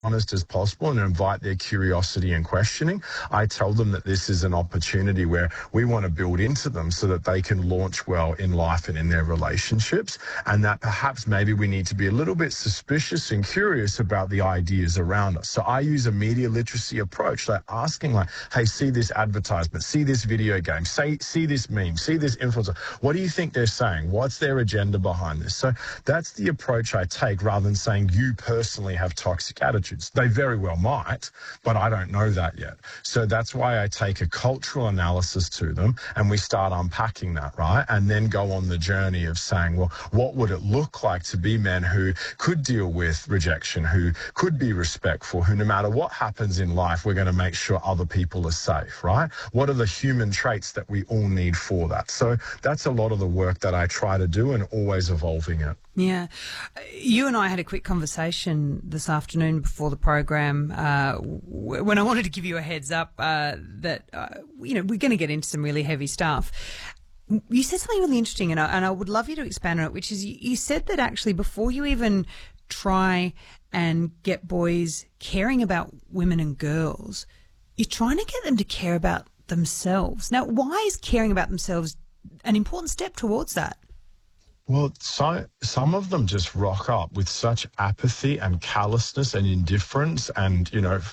honest as possible and invite their curiosity and questioning. I tell them that this is an opportunity where we want to build into them so that they can launch well in life and in their relationships, and that perhaps maybe we need to be a little bit suspicious and curious about the ideas around us. So I use a media literacy approach, like asking like, hey, see this advertisement, see this video game, see this meme, see this influencer. What do you think they're saying? What's their agenda behind this? So that's the approach I take, rather than saying you personally have toxic attitudes. They very well might, but I don't know that yet. So that's why I take a cultural analysis to them and we start unpacking that, right? And then go on the journey of saying, well, what would it look like to be men who could deal with rejection, who could be respectful, who no matter what happens in life, we're going to make sure other people are safe, right? What are the human traits that we all need for that? So that's a lot of the work that I try to do, and always evolving it. Yeah. You and I had a quick conversation this afternoon before the program when I wanted to give you a heads up that, we're going to get into some really heavy stuff. You said something really interesting, and I would love you to expand on it, which is you said that actually before you even try and get boys caring about women and girls, you're trying to get them to care about themselves. Now, why is caring about themselves an important step towards that? Well, so some of them just rock up with such apathy and callousness and indifference and,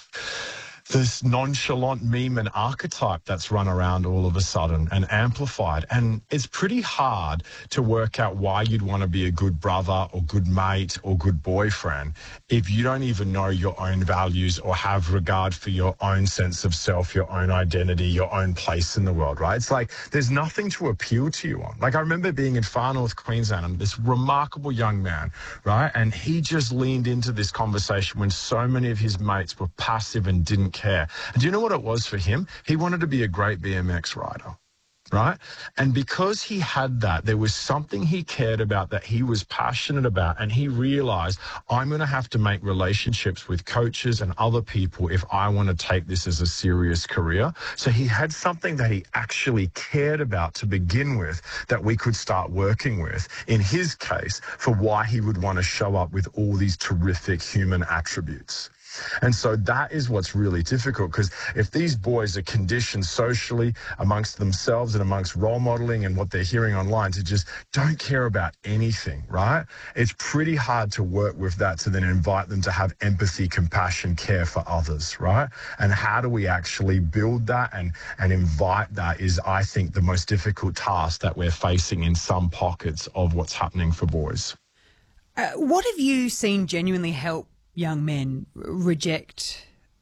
this nonchalant meme and archetype that's run around all of a sudden and amplified. And it's pretty hard to work out why you'd want to be a good brother or good mate or good boyfriend if you don't even know your own values or have regard for your own sense of self, your own identity, your own place in the world, right? It's like there's nothing to appeal to you on. Like I remember being in Far North Queensland and this remarkable young man, right? And he just leaned into this conversation when so many of his mates were passive and didn't care. And do you know what it was for him? He wanted to be a great BMX rider, right? And because he had that, there was something he cared about that he was passionate about, and he realized, I'm going to have to make relationships with coaches and other people if I want to take this as a serious career. So he had something that he actually cared about to begin with that we could start working with, in his case, for why he would want to show up with all these terrific human attributes. And so that is what's really difficult, because if these boys are conditioned socially amongst themselves and amongst role modeling and what they're hearing online to just don't care about anything, right? It's pretty hard to work with that to then invite them to have empathy, compassion, care for others, right? And how do we actually build that and invite that is, I think, the most difficult task that we're facing in some pockets of what's happening for boys. What have you seen genuinely help young men reject,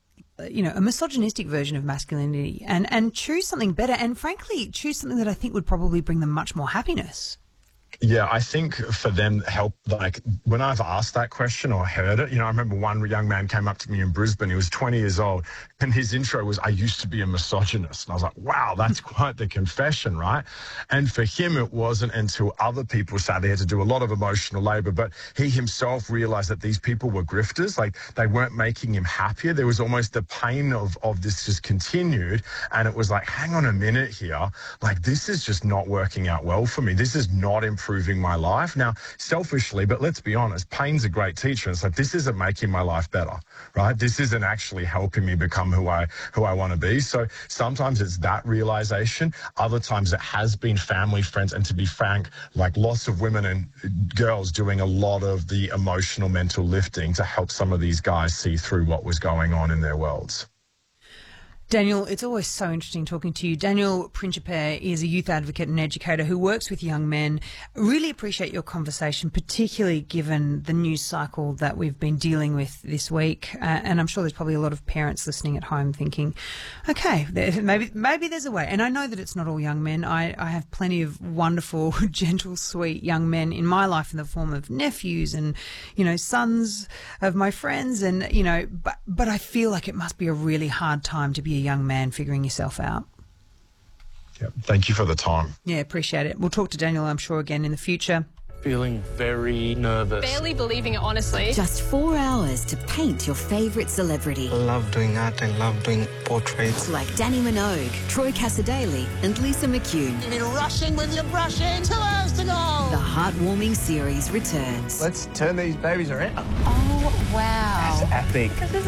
a misogynistic version of masculinity and choose something better, and frankly, choose something that I think would probably bring them much more happiness? Yeah, I think for them help, like when I've asked that question or heard it, I remember one young man came up to me in Brisbane. He was 20 years old and his intro was, I used to be a misogynist. And I was like, wow, that's quite the confession, right? And for him, it wasn't until other people sadly had to do a lot of emotional labor, but he himself realized that these people were grifters. Like they weren't making him happier. There was almost the pain of this just continued. And it was like, hang on a minute here. Like this is just not working out well for me. This is not improving my life. Now, selfishly, but let's be honest, pain's a great teacher. It's like, this isn't making my life better, right? This isn't actually helping me become who I want to be. So sometimes it's that realization. Other times it has been family, friends, and to be frank, like lots of women and girls doing a lot of the emotional mental lifting to help some of these guys see through what was going on in their worlds. Daniel, it's always so interesting talking to you. Daniel Principe is a youth advocate and educator who works with young men. Really appreciate your conversation, particularly given the news cycle that we've been dealing with this week. And I'm sure there's probably a lot of parents listening at home thinking, okay, maybe there's a way. And I know that it's not all young men. I have plenty of wonderful, gentle, sweet young men in my life in the form of nephews and, sons of my friends. And, but I feel like it must be a really hard time to be a young man figuring yourself out. Yeah, thank you for the time. Yeah, appreciate it. We'll talk to Daniel, I'm sure, again in the future. Feeling very nervous. Barely believing it, honestly. Just 4 hours to paint your favourite celebrity. I love doing art. I love doing portraits. Like Danny Minogue, Troy Cassadaly and Lisa McCune. You've been rushing with your brushing. 2 hours to go. The heartwarming series returns. Let's turn these babies around. Oh, Wow. Epic.